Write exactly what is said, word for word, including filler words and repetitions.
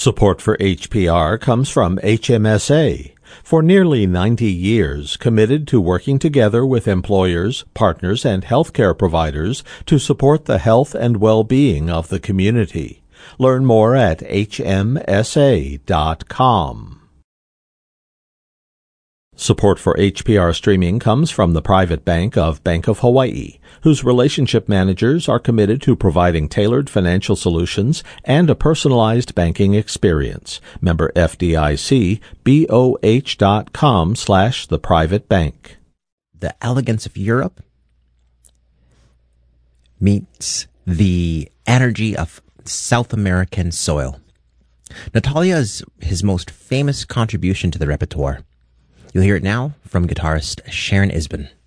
Support for H P R comes from H M S A. For nearly ninety years, committed to working together with employers, partners, and healthcare providers to support the health and well-being of the community. Learn more at H M S A dot com. Support for H P R streaming comes from the Private Bank of Bank of Hawaii, whose relationship managers are committed to providing tailored financial solutions and a personalized banking experience. Member F D I C, B O H dot com slash the private bank. The elegance of Europe meets the energy of South American soil. Natalia is his most famous contribution to the repertoire. You'll hear it now from guitarist Sharon Isbin.